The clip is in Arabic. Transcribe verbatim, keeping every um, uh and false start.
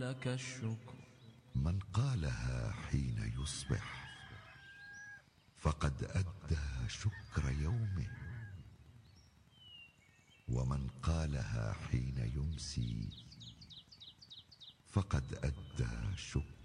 ولك الشكر. من قالها حين يصبح فقد أدى شكر يومه، ومن قالها حين يمسي فقد أدى شكر